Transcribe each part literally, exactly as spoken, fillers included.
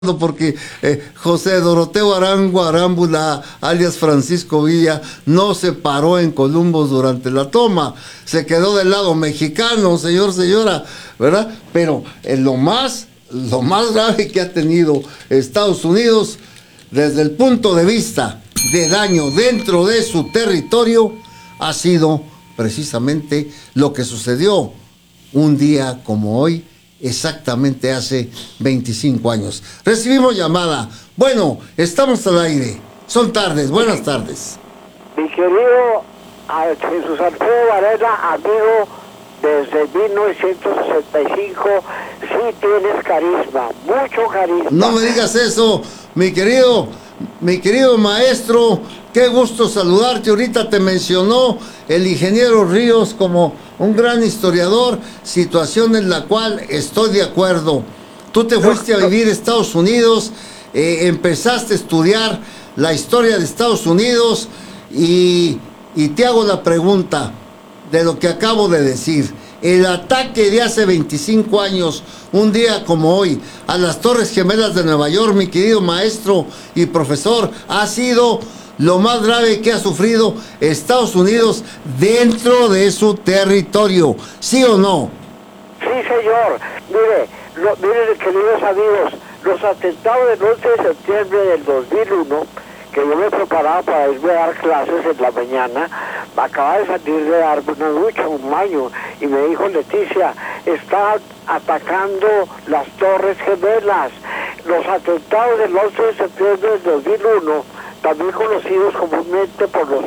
porque eh, José Doroteo Arango Arámbula, alias Francisco Villa, no se paró en Columbus durante la toma, se quedó del lado mexicano, señor, señora, ¿verdad? Pero eh, lo más, lo más grave que ha tenido Estados Unidos desde el punto de vista de daño dentro de su territorio ha sido precisamente lo que sucedió un día como hoy, exactamente hace veinticinco años. Recibimos llamada. Bueno, estamos al aire. Son tardes. Buenas tardes. Mi querido Jesús Alfredo Varela, amigo, desde mil novecientos sesenta y cinco, sí tienes carisma, mucho carisma. No me digas eso, mi querido, mi querido maestro. Qué gusto saludarte. Ahorita te mencionó el ingeniero Ríos como un gran historiador, situación en la cual estoy de acuerdo. Tú te fuiste a vivir a Estados Unidos, eh, empezaste a estudiar la historia de Estados Unidos y, y te hago la pregunta de lo que acabo de decir. El ataque de hace veinticinco años, un día como hoy, a las Torres Gemelas de Nueva York, mi querido maestro y profesor, ha sido lo más grave que ha sufrido Estados Unidos dentro de su territorio, ¿sí o no? Sí, señor. Mire, lo, miren, queridos amigos, los atentados del once de septiembre del dos mil uno, que yo me preparaba para irme a dar clases en la mañana, acaba de salir de darme una ducha, un baño, y me dijo: Leticia, está atacando las Torres Gemelas. Los atentados del once de septiembre del dos mil uno, también conocidos comúnmente por los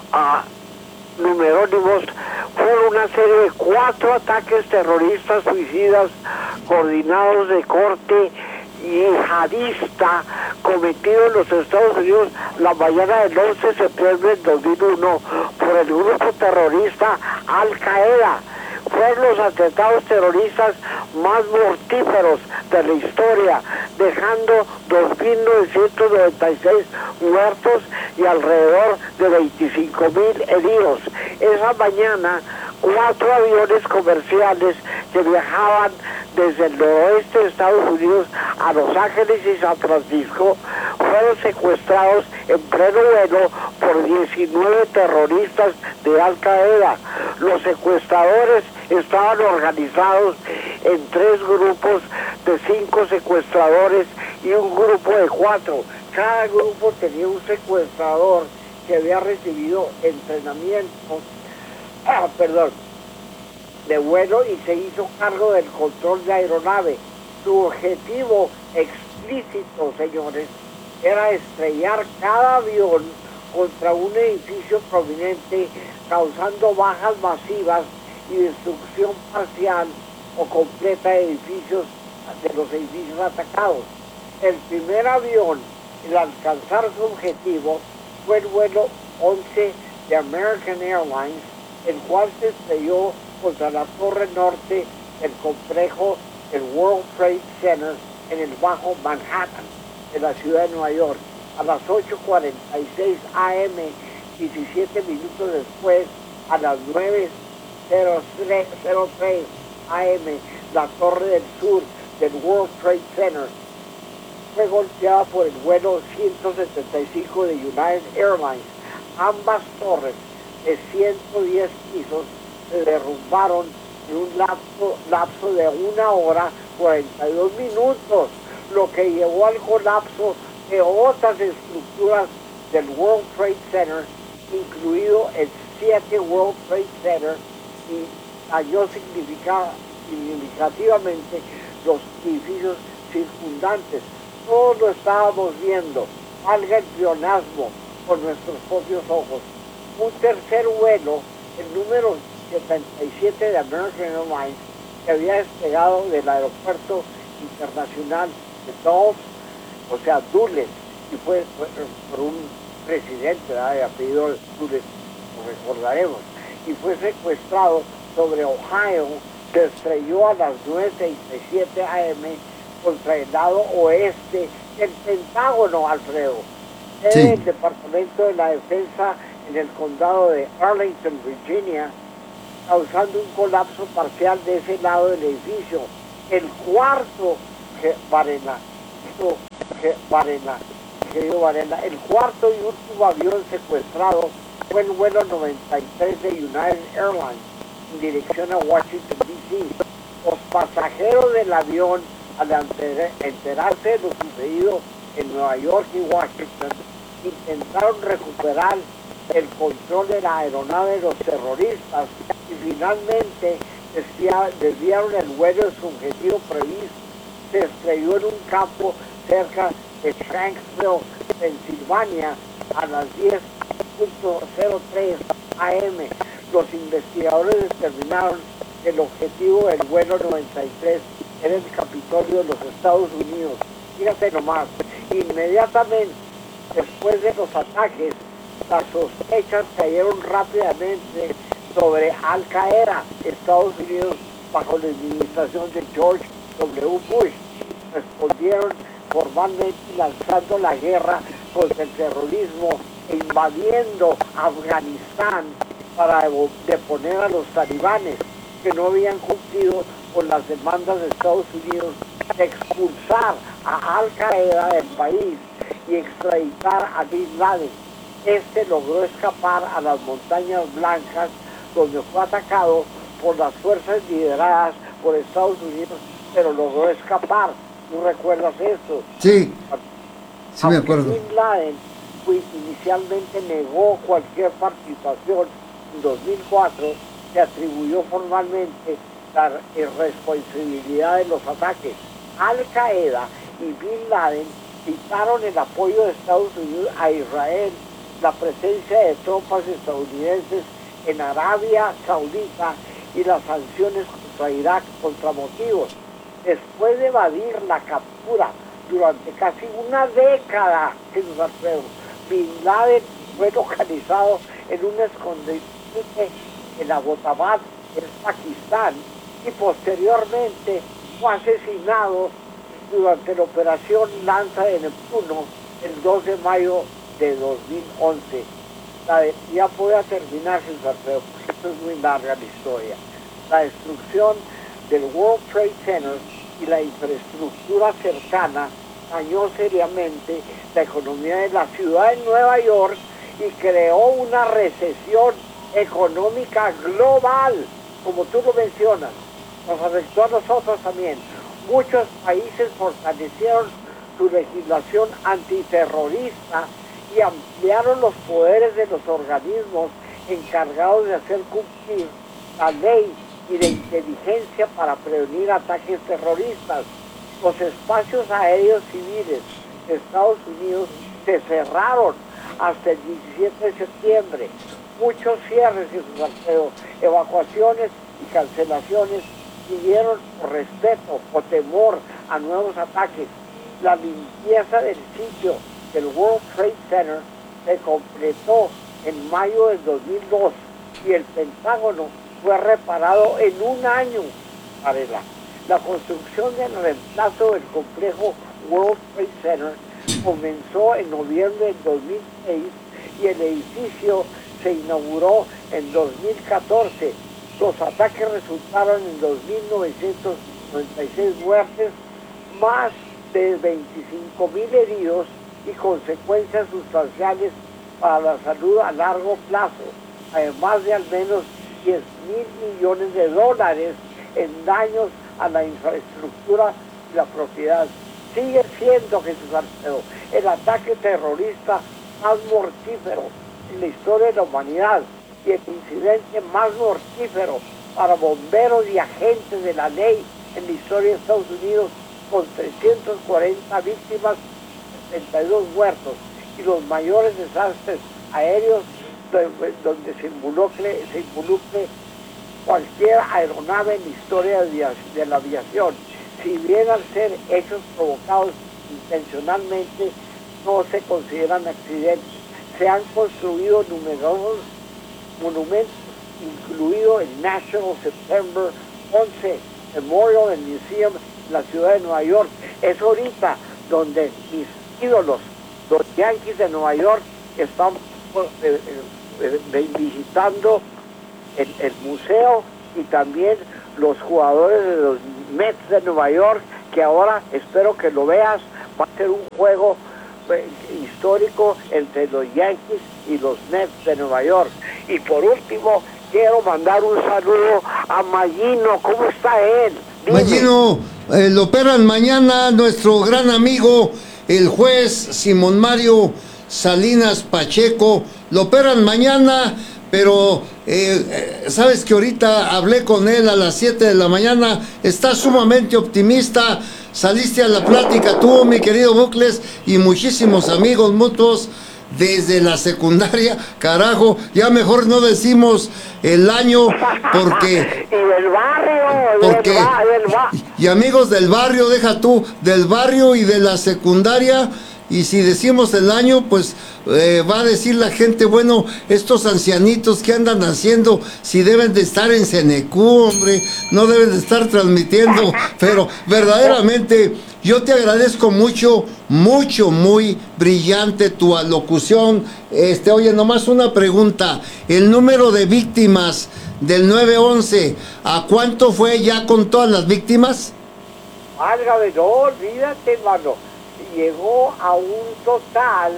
uh, numerónimos, fueron una serie de cuatro ataques terroristas suicidas coordinados de corte yihadista cometidos en los Estados Unidos la mañana del once de septiembre del dos mil uno por el grupo terrorista Al Qaeda. Fueron los atentados terroristas más mortíferos de la historia, dejando dos mil novecientos noventa y seis muertos y alrededor de veinticinco mil heridos. Esa mañana, cuatro aviones comerciales que viajaban desde el noroeste de Estados Unidos a Los Ángeles y San Francisco fueron secuestrados en pleno vuelo por diecinueve terroristas de Al Qaeda. Los secuestradores estaban organizados en tres grupos de cinco secuestradores y un grupo de cuatro. Cada grupo tenía un secuestrador que había recibido entrenamiento, ah, perdón, de vuelo y se hizo cargo del control de aeronave. Su objetivo explícito, señores, era estrellar cada avión contra un edificio prominente, causando bajas masivas y destrucción parcial o completa de edificios, de los edificios atacados. El primer avión en alcanzar su objetivo fue el vuelo once de American Airlines, el cual se estrelló contra la torre norte del complejo del World Trade Center en el Bajo Manhattan de la ciudad de Nueva York a las ocho cuarenta y seis a eme, diecisiete minutos después, a las nueve cero tres a eme, la torre del sur del World Trade Center fue golpeada por el vuelo ciento setenta y cinco de United Airlines. Ambas torres de ciento diez pisos se derrumbaron en un lapso, lapso de una hora cuarenta y dos minutos, lo que llevó al colapso de otras estructuras del World Trade Center, incluido el siete World Trade Center, y dañó significativamente los edificios circundantes. Todos lo estábamos viendo, valga el pleonasmo, con nuestros propios ojos. Un tercer vuelo, el número setenta y siete de American Airlines, que había despegado del aeropuerto internacional de Dulles, o sea, Dulles, y fue, fue por un presidente de apellido Dulles, lo recordaremos, y fue secuestrado sobre Ohio, se estrelló a las nueve treinta y siete a eme contra el lado oeste del Pentágono, Alfredo. Sí. El Departamento de la Defensa en el condado de Arlington, Virginia, causando un colapso parcial de ese lado del edificio. El cuarto, que, Varela, cuarto, que Varela, querido Varela, el cuarto y último avión secuestrado fue el vuelo noventa y tres de United Airlines en dirección a Washington, D C Los pasajeros del avión, al enterarse de lo sucedido en Nueva York y Washington, intentaron recuperar el control de la aeronave de los terroristas y finalmente desviaron el vuelo de su objetivo previsto. Se estrelló en un campo cerca de Shanksville, Pensilvania, a las diez cero tres a eme. Los investigadores determinaron que el objetivo del vuelo noventa y tres era el Capitolio de los Estados Unidos. Fíjate nomás, inmediatamente después de los ataques, las sospechas cayeron rápidamente sobre Al Qaeda, Estados Unidos, bajo la administración de George doble u. Bush. Respondieron formalmente lanzando la guerra contra el terrorismo e invadiendo Afganistán para deponer a los talibanes, que no habían cumplido con las demandas de Estados Unidos de expulsar a Al Qaeda del país y extraditar a Bin Laden. Este logró escapar a las Montañas Blancas, donde fue atacado por las fuerzas lideradas por Estados Unidos, pero logró escapar. ¿No recuerdas eso? Sí, sí me Aunque acuerdo. Bin Laden pues, inicialmente negó cualquier participación. En dos mil cuatro se atribuyó formalmente la responsabilidad de los ataques. Al Qaeda y Bin Laden citaron el apoyo de Estados Unidos a Israel, la presencia de tropas estadounidenses en Arabia Saudita y las sanciones contra Irak contra motivos. Después de evadir la captura durante casi una década, Bin Laden fue localizado en un escondite en Abbottabad, en Pakistán, y posteriormente fue asesinado durante la operación Lanza de Neptuno el dos de mayo de dos mil once. La de, ya podía terminar sin sorteo, porque esto es muy larga la historia. La destrucción del World Trade Center y la infraestructura cercana dañó seriamente la economía de la ciudad de Nueva York y creó una recesión económica global, como tú lo mencionas. Nos afectó a nosotros también. Muchos países fortalecieron su legislación antiterrorista y ampliaron los poderes de los organismos encargados de hacer cumplir la ley y de inteligencia para prevenir ataques terroristas. Los espacios aéreos civiles de Estados Unidos se cerraron hasta el diecisiete de septiembre. Muchos cierres y sus evacuaciones y cancelaciones siguieron por respeto o temor a nuevos ataques. La limpieza del sitio del World Trade Center se completó en mayo del dos mil dos y el Pentágono fue reparado en un año. Varela. La construcción del reemplazo del complejo World Trade Center comenzó en noviembre del dos mil seis y el edificio se inauguró en dos mil catorce. Los ataques resultaron en dos mil novecientos noventa y seis muertes, más de veinticinco mil heridos y consecuencias sustanciales para la salud a largo plazo, además de al menos diez mil millones de dólares en daños a la infraestructura y la propiedad. Sigue siendo, Jesús Alfredo, el ataque terrorista más mortífero en la historia de la humanidad y el incidente más mortífero para bomberos y agentes de la ley en la historia de Estados Unidos, con trescientas cuarenta víctimas, setenta y dos muertos, y los mayores desastres aéreos donde se involucre, se involucre cualquier aeronave en la historia de la aviación. Si bien al ser hechos provocados intencionalmente, no se consideran accidentes. Se han construido numerosos monumentos, incluido el National September once Memorial and Museum en la ciudad de Nueva York. Es ahorita donde mis ídolos, los Yankees de Nueva York, están eh, eh, eh, visitando el, el museo, y también los jugadores de los Mets de Nueva York, que ahora espero que lo veas Va a ser un juego eh, histórico entre los Yankees y los Mets de Nueva York. Y por último, quiero mandar un saludo a Mayino. ¿Cómo está él? Dime. Mayino, eh, lo operan mañana nuestro gran amigo, el juez Simón Mario Salinas Pacheco. Lo operan mañana, pero eh, eh, sabes que ahorita hablé con él a las siete de la mañana. Está sumamente optimista. Saliste a la plática tú, mi querido Bucles, y muchísimos amigos mutuos desde la secundaria. Carajo, ya mejor no decimos el año porque... y del barrio, porque, del, ba del ba y amigos del barrio, deja tú, del barrio y de la secundaria. Y si decimos el año, pues eh, va a decir la gente, bueno, estos ancianitos que andan haciendo, si deben de estar en Cenecú, hombre, no deben de estar transmitiendo. Pero verdaderamente yo te agradezco mucho, mucho, muy brillante tu alocución. Este, oye, nomás una pregunta, el número de víctimas del nueve once, ¿a cuánto fue ya con todas las víctimas? Válgame, no, olvídate, hermano. Llegó a un total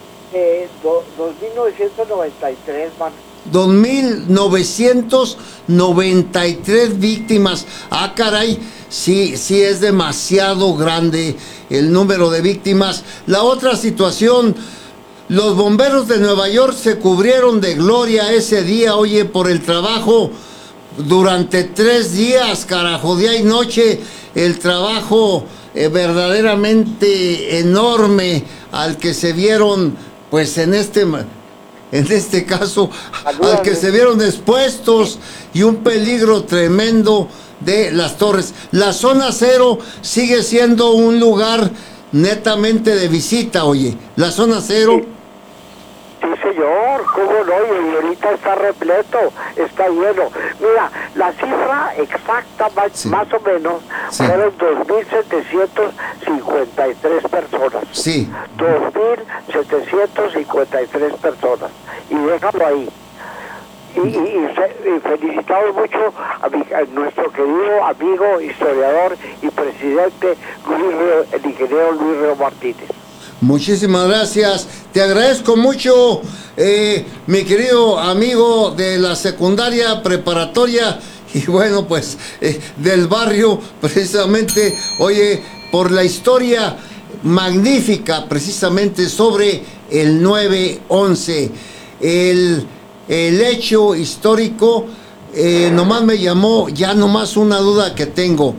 de dos mil novecientos noventa y tres, man. dos mil novecientos noventa y tres víctimas. Ah, caray, sí, sí es demasiado grande el número de víctimas. La otra situación, los bomberos de Nueva York se cubrieron de gloria ese día, oye, por el trabajo durante tres días, carajo, día y noche, el trabajo eh, verdaderamente enorme al que se vieron, pues en este, en este caso, Ayúdame. al que se vieron expuestos, y un peligro tremendo de las torres. La zona cero sigue siendo un lugar netamente de visita, oye, la zona cero. Sí, señor, cómo no, y ahorita está repleto, está lleno. Mira, la cifra exacta más, Sí. más o menos Sí. fueron dos mil setecientos cincuenta y tres personas. Sí. dos mil setecientos cincuenta y tres personas. Y déjalo ahí. Y, y, y, fe- y felicitamos mucho a, mi- a nuestro querido amigo, historiador y presidente Luis Río- el ingeniero Luis Río Martínez. Muchísimas gracias, te agradezco mucho, eh, mi querido amigo de la secundaria preparatoria y bueno, pues eh, del barrio, precisamente, oye, por la historia magnífica precisamente sobre el nueve once, el, el hecho histórico, eh, nomás me llamó, ya nomás una duda que tengo.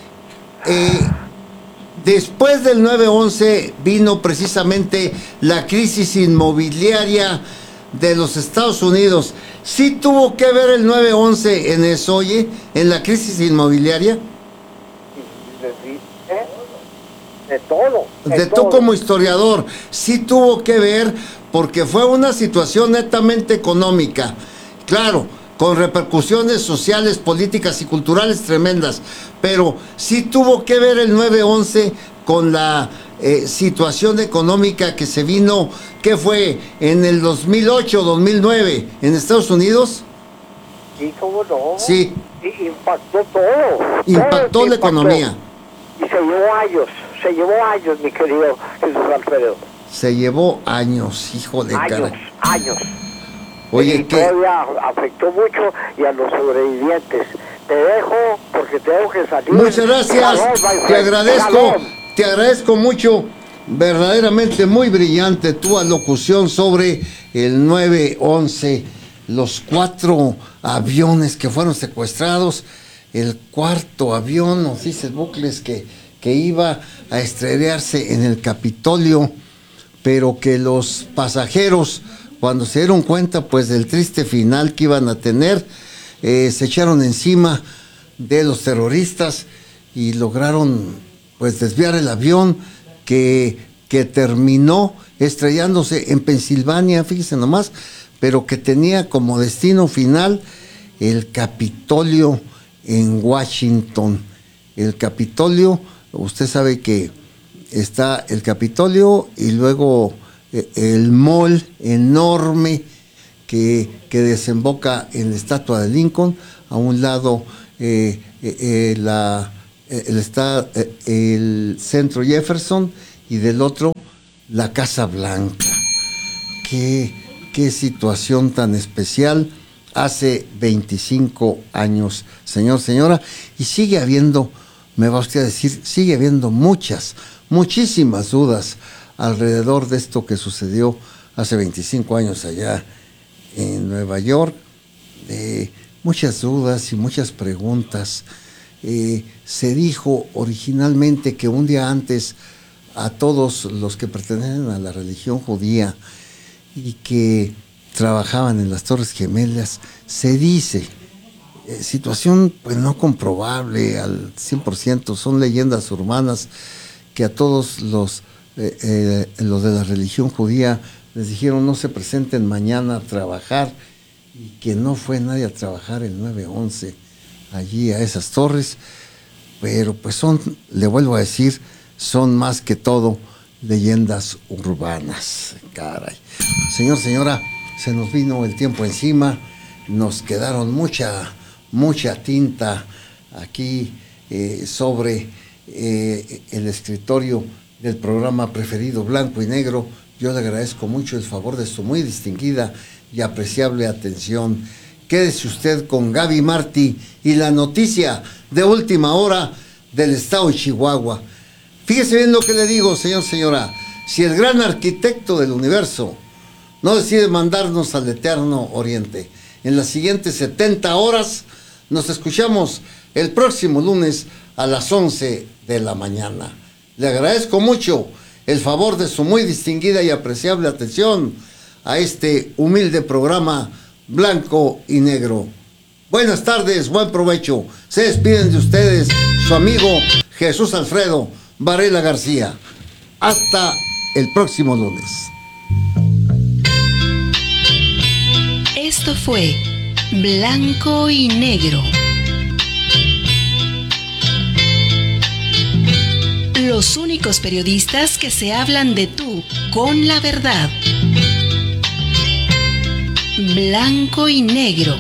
Eh, Después del nueve once vino precisamente la crisis inmobiliaria de los Estados Unidos. ¿Sí tuvo que ver el nueve once en eso, oye, en la crisis inmobiliaria? ¿Eh? De todo. De tú todo. como historiador, sí tuvo que ver porque fue una situación netamente económica. Claro, con repercusiones sociales, políticas y culturales tremendas, pero sí tuvo que ver el nueve once con la eh, situación económica que se vino, ¿qué fue? En el dos mil ocho, dos mil nueve, en Estados Unidos. Sí, cómo no. Sí. Y impactó todo. Impactó Todo la impactó. economía. Y se llevó años, se llevó años, mi querido Jesús Alfredo. Se llevó años, hijo de Años, cara. años. Oye, y ¿qué? todavía afectó mucho y a los sobrevivientes. Te dejo porque tengo que salir. Muchas gracias, Shalom, my te friend. agradezco, Shalom. te agradezco mucho, verdaderamente muy brillante tu alocución sobre el nueve once, los cuatro aviones que fueron secuestrados, el cuarto avión, nos dice Bucles, que, que iba a estrellarse en el Capitolio, pero que los pasajeros, cuando se dieron cuenta pues del triste final que iban a tener, eh, se echaron encima de los terroristas y lograron pues desviar el avión que, que terminó estrellándose en Pensilvania, fíjese nomás, pero que tenía como destino final el Capitolio en Washington. El Capitolio, usted sabe que está el Capitolio y luego eh, el mall enorme que, que desemboca en la estatua de Lincoln, a un lado eh, eh, eh, la, el, está, eh, el centro Jefferson y del otro la Casa Blanca. Qué, qué situación tan especial. Hace veinticinco años, señor, señora, y sigue habiendo, me va usted a decir, sigue habiendo muchas, muchísimas dudas alrededor de esto que sucedió hace veinticinco años allá en Nueva York. Eh, muchas dudas y muchas preguntas. Eh, se dijo originalmente que un día antes a todos los que pertenecen a la religión judía y que trabajaban en las Torres Gemelas, se dice, eh, situación pues no comprobable al cien por ciento, son leyendas urbanas, que a todos los, eh, eh, los de la religión judía les dijeron no se presenten mañana a trabajar, y que no fue nadie a trabajar el nueve once allí a esas torres, pero pues son, le vuelvo a decir, son más que todo leyendas urbanas. Caray. Señor, señora, se nos vino el tiempo encima, nos quedaron mucha, mucha tinta aquí eh, sobre eh, el escritorio del programa preferido Blanco y Negro. Yo le agradezco mucho el favor de su muy distinguida y apreciable atención. Quédese usted con Gaby Martí y la noticia de última hora del estado de Chihuahua. Fíjese bien lo que le digo, señor, señora. Si el gran arquitecto del universo no decide mandarnos al eterno oriente, en las siguientes setenta horas nos escuchamos el próximo lunes a las once de la mañana. Le agradezco mucho el favor de su muy distinguida y apreciable atención a este humilde programa Blanco y Negro. Buenas tardes, buen provecho. Se despiden de ustedes su amigo Jesús Alfredo Varela García. Hasta el próximo lunes. Esto fue Blanco y Negro. Los únicos periodistas que se hablan de tú con la verdad. Blanco y Negro.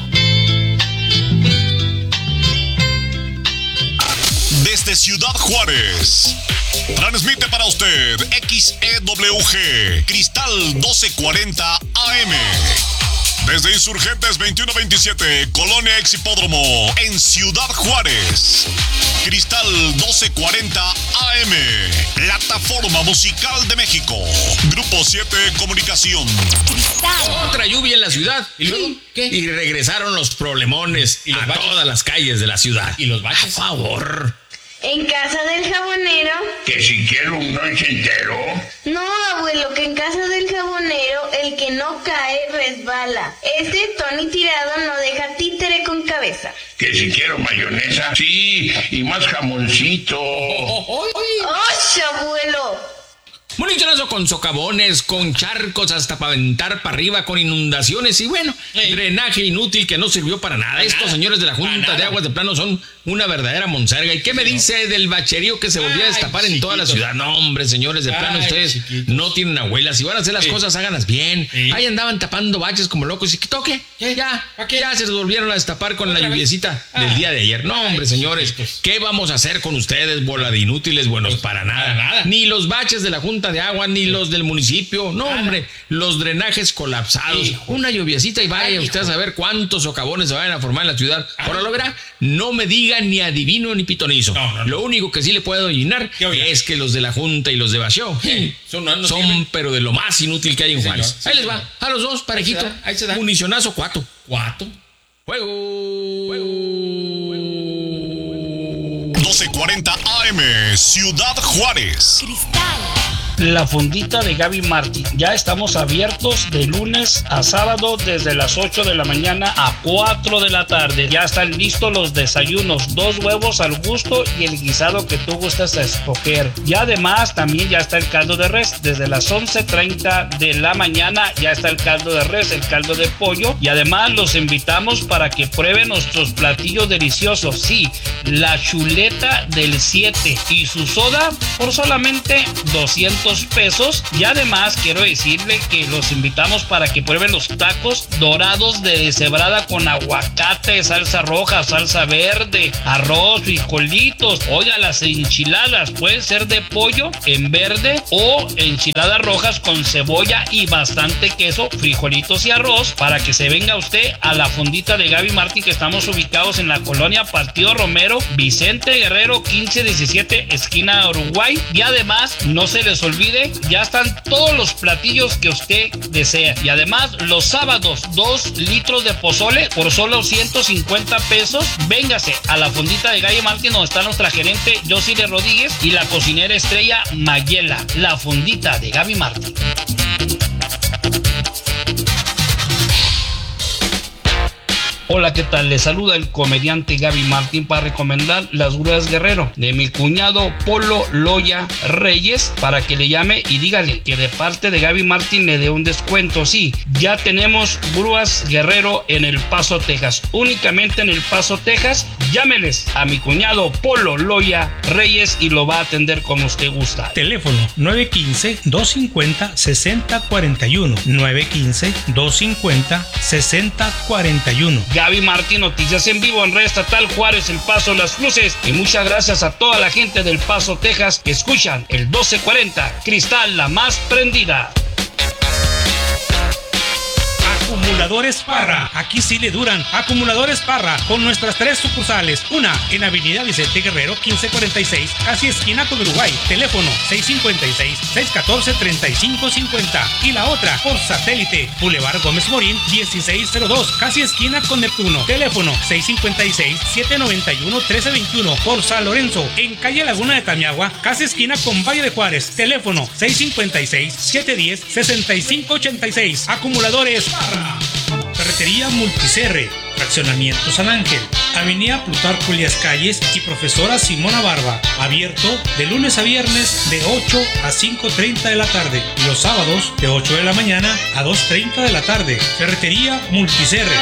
Desde Ciudad Juárez, transmite para usted X E W G Cristal doce cuarenta A M. Desde Insurgentes veintiuno veintisiete, Colonia Ex Hipódromo, en Ciudad Juárez. Cristal doce cuarenta A M, Plataforma Musical de México. Grupo siete Comunicación. Cristal. Otra lluvia en la ciudad. ¿Y luego qué? Y regresaron los problemones ¿Y los a baches? Todas las calles de la ciudad. ¿Y los baches? A favor. ¿En casa del jabonero? ¿Que si quiero un noche entero? No, abuelo, que en casa del jabonero el que no cae resbala. Este Tony Tirado no deja títere con cabeza. ¿Que si quiero mayonesa? Sí, y más jamoncito. ¡Oh, abuelo! Monitorazo con socavones, con charcos hasta para aventar para arriba, con inundaciones y bueno, Ey. drenaje inútil que no sirvió para nada. Para Estos nada. señores de la Junta de Aguas de Plano son una verdadera monserga. ¿Y qué me dice del bacherío que se volvió a destapar Ay, en toda la ciudad? No, hombre, señores de Plano, Ay, ustedes chiquitos. No tienen abuelas. Si van a hacer las sí. cosas, háganlas bien. Sí. Ahí andaban tapando baches como locos. ¿Y qué toque? ¿Qué? Ya, qué? ya se volvieron a destapar con la lluviecita ah. del día de ayer. No, hombre, señores, chiquitos. ¿Qué vamos a hacer con ustedes, bola de inútiles buenos? Pues, para nada. Para nada. Ni los baches de la Junta de Agua, ni los del municipio. No, nada. hombre, los drenajes colapsados. Hijo. Una lluviecita y vaya Ay, usted hijo. a saber cuántos socavones se vayan a formar en la ciudad. Ay. Ahora lo verá. No me digan ni adivino ni pitonizo. No, no, no. Lo único que sí le puedo adivinar es que los de la Junta y los de Baseo sí. son, no, no son tienen... pero de lo más inútil que hay en sí, Juárez. Sí, ahí les va. A los dos, parejito. Ahí se da. Ahí se da. Municionazo, cuatro. Cuatro. Juego. Juego. doce cuarenta A M, Ciudad Juárez. Cristal. La fondita de Gaby Martí. Ya estamos abiertos de lunes a sábado desde las ocho de la mañana a cuatro de la tarde. Ya están listos los desayunos, dos huevos al gusto y el guisado que tú gustas a escoger. Y además también ya está el caldo de res. Desde las once treinta de la mañana ya está el caldo de res, el caldo de pollo. Y además los invitamos para que prueben nuestros platillos deliciosos. Sí, la chuleta del siete y su soda por solamente doscientos quinientos pesos. Y además quiero decirle que los invitamos para que prueben los tacos dorados de deshebrada con aguacate, salsa roja, salsa verde, arroz, frijolitos. Oiga, las enchiladas pueden ser de pollo en verde o enchiladas rojas con cebolla y bastante queso, frijolitos y arroz, para que se venga usted a la fondita de Gaby Martín, que estamos ubicados en la colonia Partido Romero, Vicente Guerrero quince diecisiete, esquina Uruguay. Y además no se les olvide, ya están todos los platillos que usted desea. Y además los sábados dos litros de pozole por solo ciento cincuenta pesos. Véngase a la fondita de Gaby Martín, donde está nuestra gerente Josile Rodríguez y la cocinera estrella Mayela. La fondita de Gaby Martín. Hola, ¿qué tal? Les saluda el comediante Gaby Martín para recomendar las grúas Guerrero de mi cuñado Polo Loya Reyes, para que le llame y dígale que de parte de Gaby Martín le dé un descuento. Sí, ya tenemos grúas Guerrero en El Paso, Texas, únicamente en El Paso, Texas. Llámeles a mi cuñado Polo Loya Reyes y lo va a atender como usted gusta. Teléfono nueve uno cinco, dos cinco cero, seis cero cuatro uno, nueve uno cinco, dos cinco cero, seis cero cuatro uno. Gaby Martín, noticias en vivo en Red Estatal Juárez, El Paso, Las Cruces. Y muchas gracias a toda la gente del Paso, Texas, que escuchan el doce cuarenta, Cristal, la más prendida. Acumuladores Parra, aquí sí le duran. Acumuladores Parra, con nuestras tres sucursales. Una en Avenida Vicente Guerrero quince cuarenta y seis, casi esquina con Uruguay. Teléfono seis cinco seis, seis uno cuatro, tres cinco cinco cero. Y la otra por satélite, Boulevard Gómez Morín dieciséis cero dos, casi esquina con Neptuno. Teléfono seis cinco seis, siete nueve uno, uno tres dos uno. Por San Lorenzo, en calle Laguna de Tamiagua, casi esquina con Valle de Juárez. Teléfono seis cinco seis, siete uno cero, seis cinco ocho seis. Acumuladores Parra. Ferretería Multicerre, Fraccionamiento San Ángel, Avenida Plutarco Elías Calles y Profesora Simona Barba. Abierto de lunes a viernes de ocho a cinco treinta de la tarde y los sábados de ocho de la mañana a dos treinta de la tarde. Ferretería Multicerre.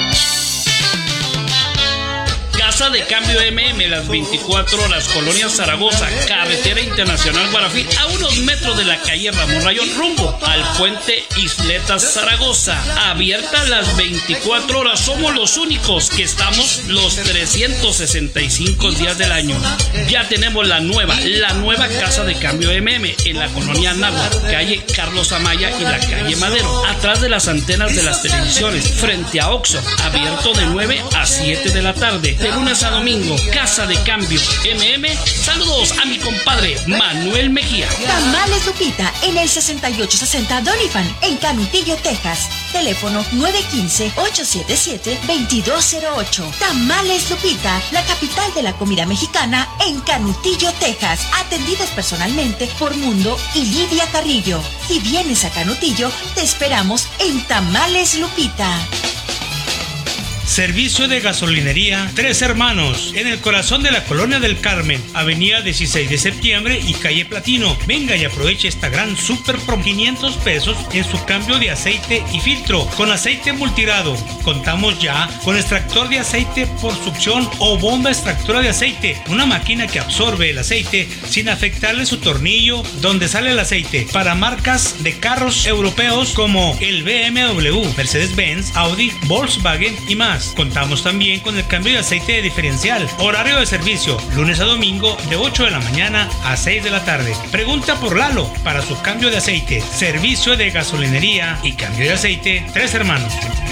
Casa de Cambio M M, las veinticuatro horas, Colonia Zaragoza, Carretera Internacional Guarafí, a unos metros de la calle Ramón Rayón, rumbo al puente Isletas Zaragoza. Abierta las veinticuatro horas, somos los únicos que estamos los trescientos sesenta y cinco días del año. Ya tenemos la nueva, la nueva Casa de Cambio M M en la colonia Náhuatl, calle Carlos Amaya y la calle Madero, atrás de las antenas de las televisiones, frente a Oxxo, abierto de nueve a siete de la tarde. De lunes a domingo, Casa de Cambio M M. Saludos a mi compadre Manuel Mejía. Tamales Lupita en el sesenta y ocho sesenta Doniphan en Canutillo, Texas. Teléfono nueve uno cinco, ocho siete siete, dos dos cero ocho. Tamales Lupita, la capital de la comida mexicana en Canutillo, Texas. Atendidos personalmente por Mundo y Lidia Carrillo. Si vienes a Canutillo, te esperamos en Tamales Lupita. Servicio de gasolinería Tres Hermanos, en el corazón de la Colonia del Carmen, avenida dieciséis de septiembre y calle Platino. Venga y aproveche esta gran super promo, quinientos pesos en su cambio de aceite y filtro, con aceite multirado. Contamos ya con extractor de aceite por succión o bomba extractora de aceite, una máquina que absorbe el aceite sin afectarle su tornillo donde sale el aceite, para marcas de carros europeos como el B M W, Mercedes-Benz, Audi, Volkswagen y más. Contamos también con el cambio de aceite de diferencial. Horario de servicio, lunes a domingo de ocho de la mañana a seis de la tarde. Pregunta por Lalo para su cambio de aceite. Servicio de gasolinería y cambio de aceite Tres Hermanos.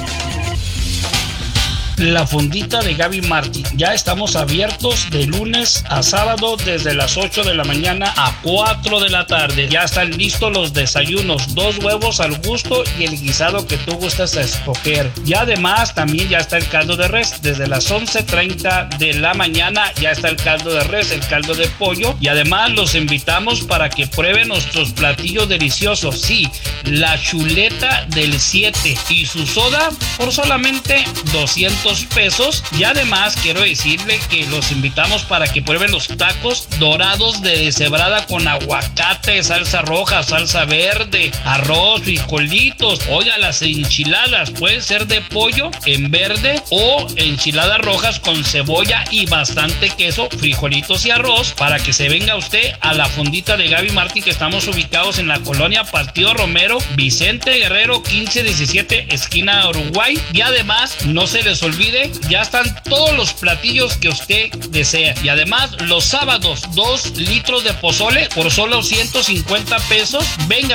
La fondita de Gaby Martín. Ya estamos abiertos de lunes a sábado desde las ocho de la mañana a cuatro de la tarde. Ya están listos los desayunos, dos huevos al gusto y el guisado que tú gustas a escoger. Y además también ya está el caldo de res. Desde las once treinta de la mañana ya está el caldo de res, el caldo de pollo. Y además los invitamos para que prueben nuestros platillos deliciosos. Sí, la chuleta del siete y su soda por solamente doscientos quinientos pesos. Y además quiero decirle que los invitamos para que prueben los tacos dorados de deshebrada con aguacate, salsa roja, salsa verde, arroz, frijolitos. Oiga, las enchiladas pueden ser de pollo en verde o enchiladas rojas con cebolla y bastante queso, frijolitos y arroz, para que se venga usted a la fondita de Gaby Martín, que estamos ubicados en la colonia Partido Romero, Vicente Guerrero quince diecisiete, esquina Uruguay. Y además no se les olvide, ya están todos los platillos que usted desea. Y además los sábados dos litros de pozole por solo ciento cincuenta pesos. Venga